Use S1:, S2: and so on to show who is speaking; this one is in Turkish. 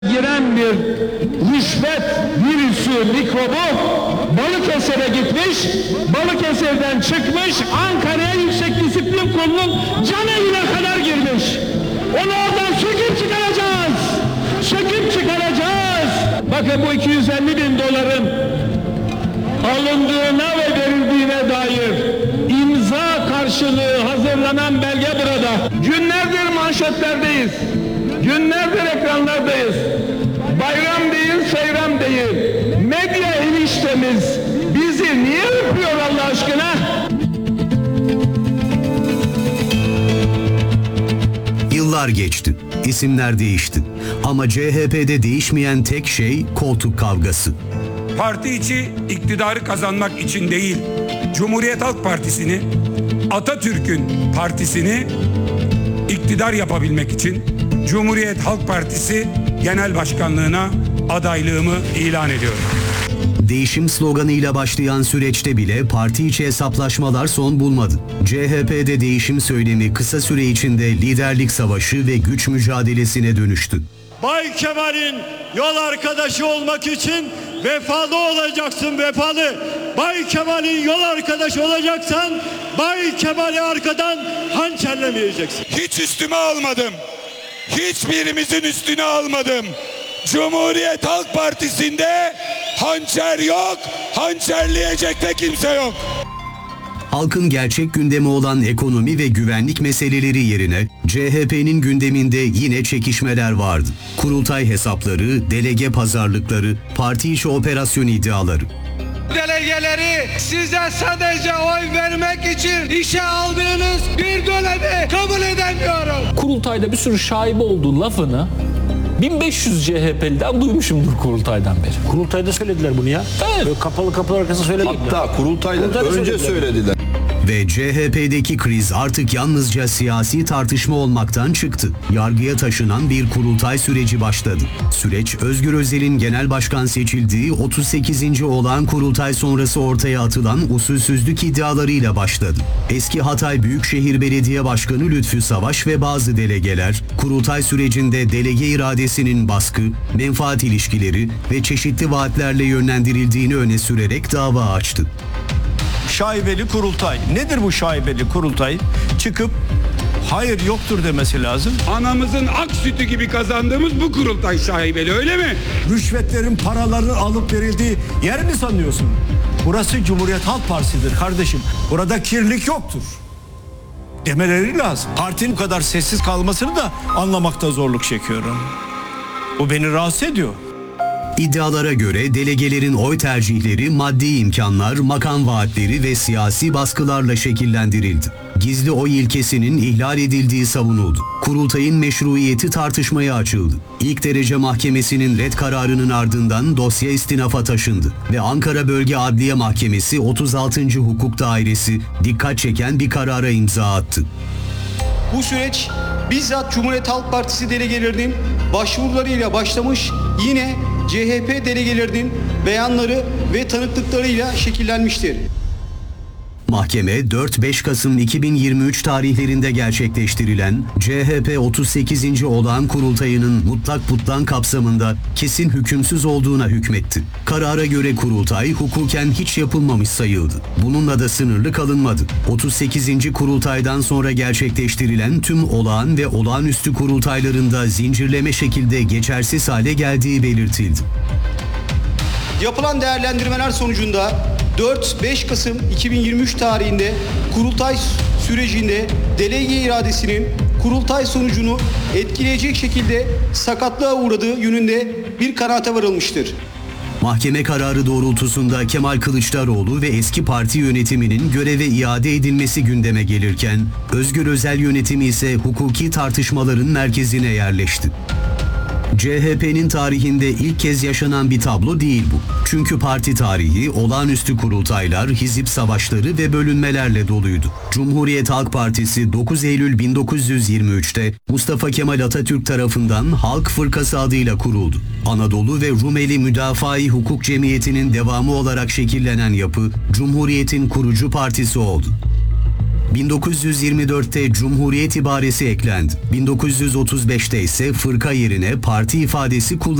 S1: giren bir rüşvet virüsü, mikrobu Balıkesir'e gitmiş, Balıkesir'den çıkmış, Ankara'ya Yüksek Disiplin Kurulu'nun canevine kadar girmiş. Onu oradan söküp çıkaracağız. Söküp çıkaracağız. Bakın bu 250 bin doların alındığına ve verildiğine dair imza karşılığı hazırlanan belge burada. Günlerdir manşetlerdeyiz. Günlerdir ekranlardayız. Bayram değil, seyran değil. Medya eniştemiz bizi niye öpüyor Allah aşkına?
S2: Yıllar geçti, isimler değişti. Ama CHP'de değişmeyen tek şey koltuk kavgası.
S3: Parti içi iktidarı kazanmak için değil, Cumhuriyet Halk Partisi'ni, Atatürk'ün partisini iktidar yapabilmek için Cumhuriyet Halk Partisi Genel Başkanlığına adaylığımı ilan ediyorum.
S2: Değişim sloganıyla başlayan süreçte bile parti içi hesaplaşmalar son bulmadı. CHP'de değişim söylemi kısa süre içinde liderlik savaşı ve güç mücadelesine dönüştü.
S4: Bay Kemal'in yol arkadaşı olmak için vefalı olacaksın, vefalı. Bay Kemal'in yol arkadaşı olacaksan Bay Kemal'i arkadan hançerlemeyeceksin.
S3: Hiç üstüme almadım. Hiçbirimizin üstüne almadım. Cumhuriyet Halk Partisi'nde hançer yok, hançerleyecek de kimse yok.
S2: Halkın gerçek gündemi olan ekonomi ve güvenlik meseleleri yerine CHP'nin gündeminde yine çekişmeler vardı. Kurultay hesapları, delege pazarlıkları, parti içi operasyon iddiaları.
S5: Delegeleri size sadece oy vermek için işe aldığınız bir dönemi kabul edemiyorum.
S6: Kurultayda bir sürü şaibe olduğu lafını 1500 CHP'liden duymuşumdur kurultaydan beri.
S7: Kurultayda söylediler bunu ya.
S6: Evet.
S7: Böyle kapalı kapılar arkasında söylediler.
S8: Hatta kurultayda önce söylediler.
S2: Ve CHP'deki kriz artık yalnızca siyasi tartışma olmaktan çıktı. Yargıya taşınan bir kurultay süreci başladı. Süreç Özgür Özel'in genel başkan seçildiği 38. olağan kurultay sonrası ortaya atılan usulsüzlük iddialarıyla başladı. Eski Hatay Büyükşehir Belediye Başkanı Lütfü Savaş ve bazı delegeler kurultay sürecinde delege iradesinin baskı, menfaat ilişkileri ve çeşitli vaatlerle yönlendirildiğini öne sürerek dava açtı.
S4: Şaibeli kurultay. Nedir bu şaibeli kurultay? Çıkıp hayır yoktur demesi lazım.
S3: Anamızın ak sütü gibi kazandığımız bu kurultay şaibeli, öyle mi?
S4: Rüşvetlerin, paraların alıp verildiği yer mi sanıyorsun? Burası Cumhuriyet Halk Partisi'dir kardeşim. Burada kirlilik yoktur demeleri lazım. Partinin bu kadar sessiz kalmasını da anlamakta zorluk çekiyorum. Bu beni rahatsız ediyor.
S2: İddialara göre delegelerin oy tercihleri maddi imkanlar, makam vaatleri ve siyasi baskılarla şekillendirildi. Gizli oy ilkesinin ihlal edildiği savunuldu. Kurultayın meşruiyeti tartışmaya açıldı. İlk derece mahkemesinin red kararının ardından dosya istinafa taşındı ve Ankara Bölge Adliye Mahkemesi 36. Hukuk Dairesi dikkat çeken bir karara imza attı.
S9: Bu süreç bizzat Cumhuriyet Halk Partisi delegelerinin başvurularıyla başlamış, yine CHP delegelerinin beyanları ve tanıklıklarıyla şekillenmiştir.
S2: Mahkeme 4-5 Kasım 2023 tarihlerinde gerçekleştirilen CHP 38. olağan kurultayının mutlak butlan kapsamında kesin hükümsüz olduğuna hükmetti. Karara göre kurultay hukuken hiç yapılmamış sayıldı. Bununla da sınırlı kalınmadı. 38. kurultaydan sonra gerçekleştirilen tüm olağan ve olağanüstü kurultaylarında zincirleme şekilde geçersiz hale geldiği belirtildi.
S9: Yapılan değerlendirmeler sonucunda 4-5 Kasım 2023 tarihinde kurultay sürecinde delege iradesinin kurultay sonucunu etkileyecek şekilde sakatlığa uğradığı yönünde bir kanaate varılmıştır.
S2: Mahkeme kararı doğrultusunda Kemal Kılıçdaroğlu ve eski parti yönetiminin göreve iade edilmesi gündeme gelirken, Özgür Özel yönetimi ise hukuki tartışmaların merkezine yerleşti. CHP'nin tarihinde ilk kez yaşanan bir tablo değil bu. Çünkü parti tarihi olağanüstü kurultaylar, hizip savaşları ve bölünmelerle doluydu. Cumhuriyet Halk Partisi 9 Eylül 1923'te Mustafa Kemal Atatürk tarafından Halk Fırkası adıyla kuruldu. Anadolu ve Rumeli Müdafaa-i Hukuk Cemiyeti'nin devamı olarak şekillenen yapı, Cumhuriyet'in kurucu partisi oldu. 1924'te Cumhuriyet ibaresi eklendi. 1935'te ise fırka yerine parti ifadesi kullanıldı.